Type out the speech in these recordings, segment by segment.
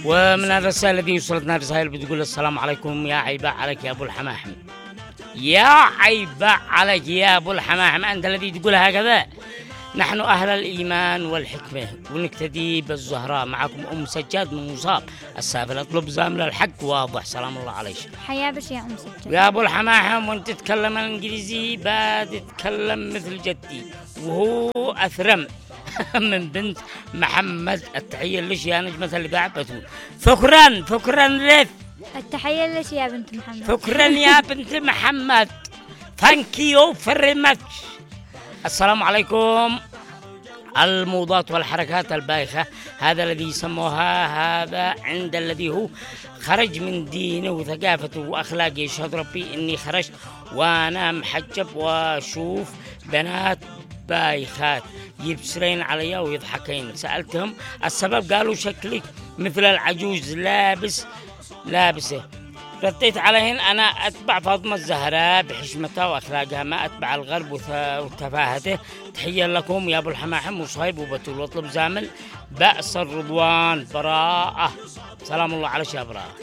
ومن الرسائل التي وصلتنا رسائل بتقول السلام عليكم، يا عيبة عليك يا أبو الحماحم، يا عيبة عليك يا أبو الحماحم، أنت الذي تقول هكذا. نحن أهل الإيمان والحكمة ونقتدي بالزهراء. معكم أم سجاد من مصاب السافل، أطلب زامل الحق واضح. سلام الله عليك. حيا بس يا أم سجاد. يا أبو الحماحم، وأنت تتكلم الإنجليزي بعد تتكلم مثل جدي وهو أثرم من بنت محمد. التحية ليش يا نجمة اللي قاعد بتقول. شكرا لك. التحية لك يا بنت محمد. شكرا يا بنت محمد. Thank you very much. السلام عليكم. الموضات والحركات البايخة هذا الذي يسموها هذا عند الذي هو خرج من دينه وثقافته وأخلاقه. يشهد ربي إني خرجت وأنا محجب وأشوف بنات بايخات يبصرين علي ويضحكين. سألتهم السبب، قالوا شكلك مثل العجوز لابسه. رديت عليهن أنا أتبع فاطمة الزهراء بحشمتها وأخلاقها، ما أتبع الغرب وتفاهته. تحية لكم يا أبو الحماحم وصهيب وبتول، واطلب زامل بأس الرضوان براءة. سلام الله على يا براءة.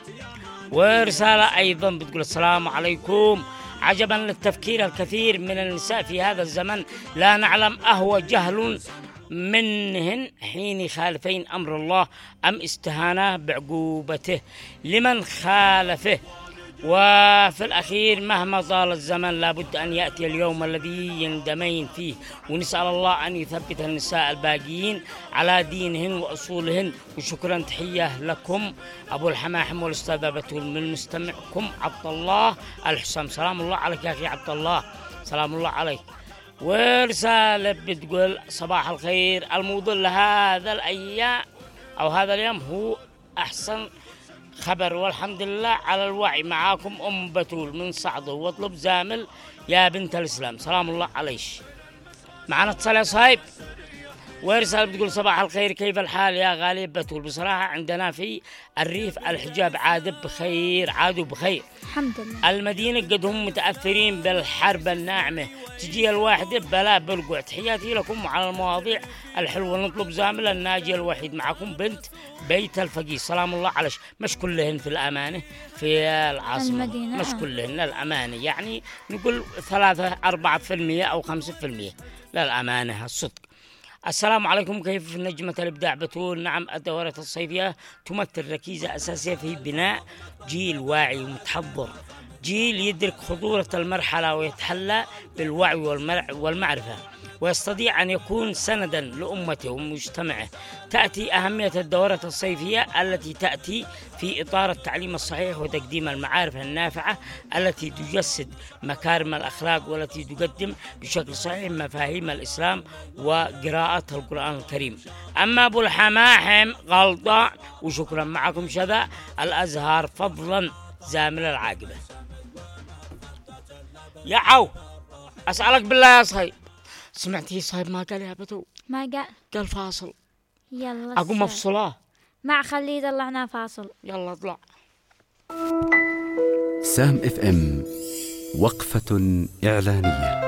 ورسالة أيضا بتقول السلام عليكم، عجبا للتفكير الكثير من النساء في هذا الزمن، لا نعلم أهو جهل منهن حين يخالفين أمر الله أم استهانة بعقوبته لمن خالفه. وفي الأخير مهما طال الزمن لابد أن يأتي اليوم الذي يندمين فيه، ونسأل الله أن يثبت النساء الباقيين على دينهن وأصولهن. وشكرا. تحية لكم أبو الحماحم والأستاذة بتول من مستمعكم عبد الله الحسام. سلام الله عليك يا أخي عبد الله، سلام الله عليك. ورسالة بتقول صباح الخير، الموضوع لهذا الأيام أو هذا اليوم هو أحسن خبر والحمد لله على الوعي. معاكم أم بتول من صعده، واطلب زامل يا بنت الإسلام. سلام الله عليك. معنا اتصال يا صاحب. ورسالة بتقول صباح الخير، كيف الحال يا غالي بتول؟ بصراحة عندنا في الريف الحجاب عادوا بخير الحمد لله. المدينة قد هم متأثرين بالحرب الناعمة، تجي الواحدة بلا برقع. تحياتي لكم وعلى المواضيع الحلوة. نطلب زامل الناجي الوحيد. معكم بنت بيت الفقيه. سلام الله عليك. مش كلهن في الأمانة في العاصمة المدينة. مش كلهن الأمانة، يعني نقول 3-4% أو 5% للأمانة الصدق. السلام عليكم، كيف نجمة الإبداع بتول؟ نعم، الدورة الصيفية تمثل ركيزة أساسية في بناء جيل واعي ومتحضر، جيل يدرك خطورة المرحلة ويتحلى بالوعي والمعرفة، ويستطيع أن يكون سندا لأمته ومجتمعه. تأتي أهمية الدورة الصيفية التي تأتي في إطار التعليم الصحيح وتقديم المعارف النافعة التي تجسد مكارم الأخلاق والتي تقدم بشكل صحيح مفاهيم الإسلام وقراءة القرآن الكريم. أما أبو الحماحم غلطان. وشكرا. معكم شذا الأزهار، فضلا زامل العاقبة. يا عو أسألك بالله يا صهيب، سمعتي صهيب ما قال يا بتو؟ ما قال فاصل. يلا أقوم أفصلاه. مع خليه يطلعنا فاصل. يلا اطلع. سام اف ام، وقفة إعلانية.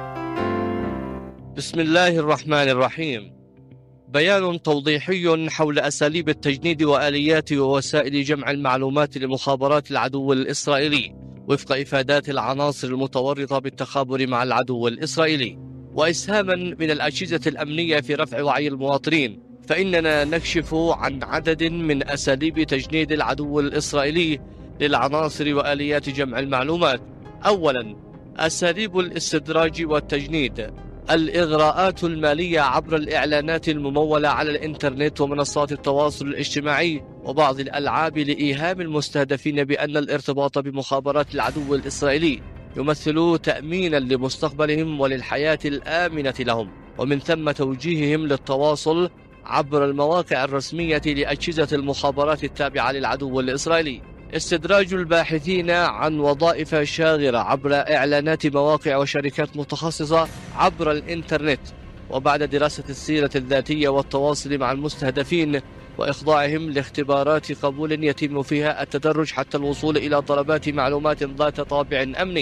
بسم الله الرحمن الرحيم. بيان توضيحي حول أساليب التجنيد وآليات ووسائل جمع المعلومات لمخابرات العدو الإسرائيلي وفق إفادات العناصر المتورطة بالتخابر مع العدو الإسرائيلي، وإسهاما من الأجهزة الأمنية في رفع وعي المواطنين. فإننا نكشف عن عدد من أساليب تجنيد العدو الإسرائيلي للعناصر وآليات جمع المعلومات. أولا، أساليب الاستدراج والتجنيد. الإغراءات المالية عبر الإعلانات الممولة على الإنترنت ومنصات التواصل الاجتماعي وبعض الألعاب لإيهام المستهدفين بأن الارتباط بمخابرات العدو الإسرائيلي يمثل تأمينا لمستقبلهم وللحياة الآمنة لهم، ومن ثم توجيههم للتواصل عبر المواقع الرسمية لأجهزة المخابرات التابعة للعدو الإسرائيلي. استدراج الباحثين عن وظائف شاغرة عبر إعلانات مواقع وشركات متخصصة عبر الإنترنت، وبعد دراسة السيرة الذاتية والتواصل مع المستهدفين وإخضاعهم لاختبارات قبول يتم فيها التدرج حتى الوصول إلى طلبات معلومات ذات طابع أمني.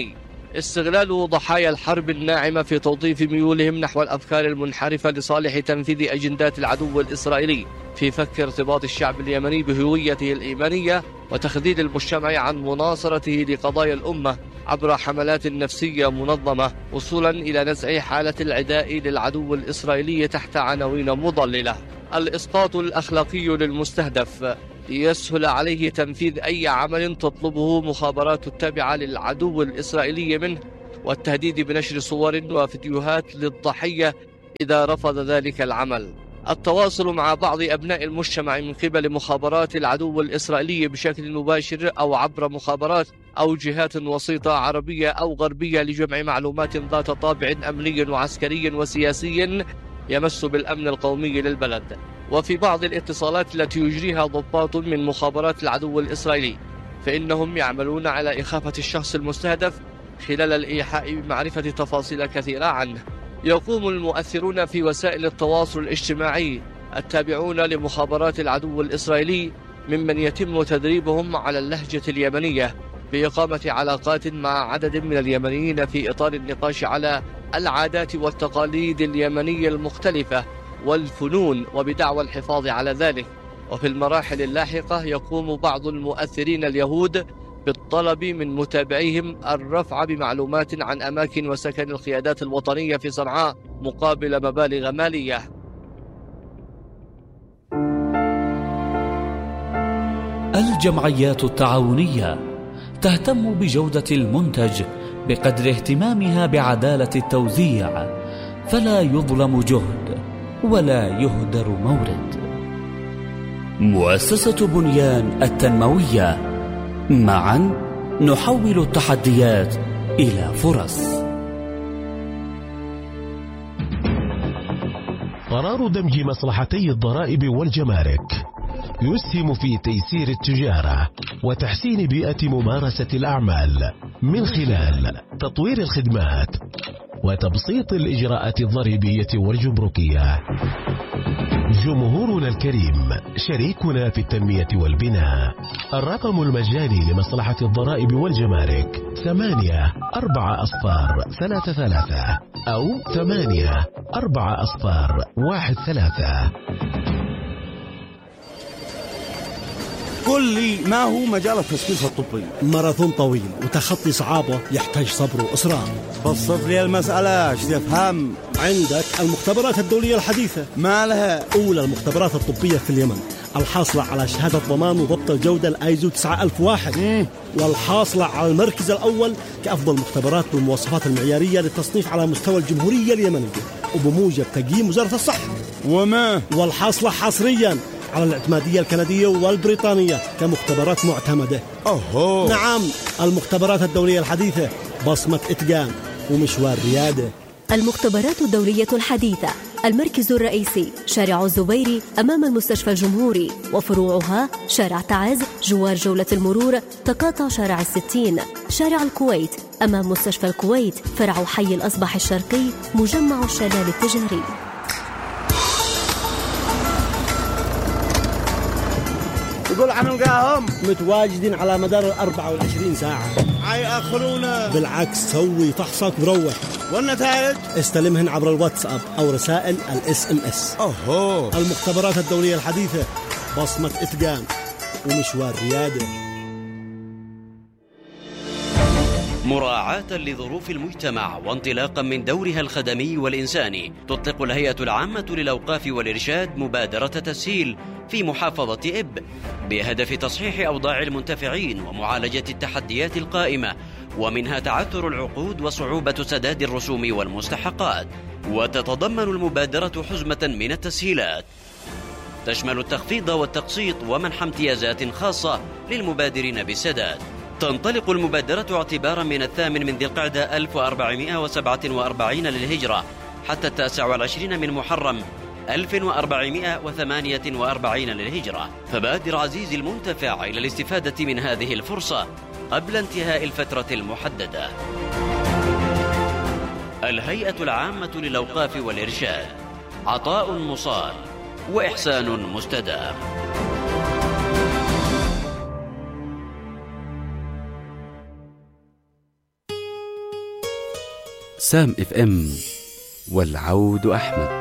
استغلال ضحايا الحرب الناعمة في توظيف ميولهم نحو الأفكار المنحرفة لصالح تنفيذ أجندات العدو الإسرائيلي في فك ارتباط الشعب اليمني بهويته الإيمانية وتخذيل المجتمع عن مناصرته لقضايا الأمة عبر حملات نفسية منظمة وصولا إلى نزع حالة العداء للعدو الإسرائيلي تحت عناوين مضللة. الإسقاط الأخلاقي للمستهدف ليسهل عليه تنفيذ أي عمل تطلبه مخابرات التابعة للعدو الإسرائيلي منه، والتهديد بنشر صور وفيديوهات للضحية إذا رفض ذلك العمل. التواصل مع بعض أبناء المجتمع من قبل مخابرات العدو الإسرائيلي بشكل مباشر أو عبر مخابرات أو جهات وسيطة عربية أو غربية لجمع معلومات ذات طابع أمني وعسكري وسياسي يمس بالأمن القومي للبلد. وفي بعض الاتصالات التي يجريها ضباط من مخابرات العدو الإسرائيلي فإنهم يعملون على إخافة الشخص المستهدف خلال الإيحاء بمعرفة تفاصيل كثيرة عنه. يقوم المؤثرون في وسائل التواصل الاجتماعي التابعون لمخابرات العدو الإسرائيلي ممن يتم تدريبهم على اللهجة اليمنية بإقامة علاقات مع عدد من اليمنيين في إطار النقاش على العادات والتقاليد اليمنية المختلفة والفنون وبدعوى الحفاظ على ذلك. وفي المراحل اللاحقة يقوم بعض المؤثرين اليهود بالطلب من متابعيهم الرفع بمعلومات عن أماكن وسكن القيادات الوطنية في صنعاء مقابل مبالغ مالية. الجمعيات التعاونية تهتم بجودة المنتج بقدر اهتمامها بعدالة التوزيع، فلا يظلم جهد ولا يهدر مورد. مؤسسة بنيان التنموية، معا نحول التحديات إلى فرص. قرار دمج مصلحتي الضرائب والجمارك يسهم في تيسير التجارة وتحسين بيئة ممارسة الأعمال من خلال تطوير الخدمات وتبسيط الإجراءات الضريبية والجمركية. جمهورنا الكريم شريكنا في التنمية والبناء. الرقم المجاني لمصلحة الضرائب والجمارك 844333 أو 844313. قل لي، ما هو مجال التشخيص الطبي؟ ماراثون طويل وتخطي صعابه يحتاج صبر وإصرار. بسط لي المسألة، ايش تفهم؟ عندك المختبرات الدولية الحديثة، ما لها؟ أولى المختبرات الطبية في اليمن، الحاصلة على شهادة ضمان وضبط الجودة الآيزو 9001، والحاصلة على المركز الأول كأفضل مختبرات بالمواصفات المعيارية للتصنيف على مستوى الجمهورية اليمنية وبموجب تقييم وزارة الصحة. والحاصلة حصريا على الاعتمادية الكندية والبريطانية كمختبرات معتمدة. نعم، المختبرات الدولية الحديثة، بصمة إتقان ومشوار ريادة. المختبرات الدولية الحديثة، المركز الرئيسي شارع الزبيري أمام المستشفى الجمهوري، وفروعها شارع تعز جوار جولة المرور تقاطع شارع 60، شارع الكويت أمام مستشفى الكويت، فرع حي الأصبح الشرقي مجمع الشلال التجاري. يقول عم نلقاهم متواجدين على مدار 24 ساعة. حيأخرونا. بالعكس، سوي فحصك وروح. والنتائج استلمهن عبر الواتساب أو رسائل SMS. المختبرات الدولية الحديثة، بصمة إتقان ومشوار ريادة. مراعاة لظروف المجتمع وانطلاقا من دورها الخدمي والإنساني، تطلق الهيئة العامة للأوقاف والإرشاد مبادرة تسهيل في محافظة إب بهدف تصحيح أوضاع المنتفعين ومعالجة التحديات القائمة، ومنها تعثر العقود وصعوبة سداد الرسوم والمستحقات. وتتضمن المبادرة حزمة من التسهيلات تشمل التخفيض والتقسيط ومنح امتيازات خاصة للمبادرين بالسداد. تنطلق المبادرة اعتبارا من 8 ذي القعدة 1447 للهجرة حتى 29 من محرم 1448 للهجرة، فبادر عزيزي المنتفع إلى الاستفادة من هذه الفرصة قبل انتهاء الفترة المحددة. الهيئة العامة للأوقاف والإرشاد، عطاء مصال وإحسان مستدام. بسام FM، والعود أحمد.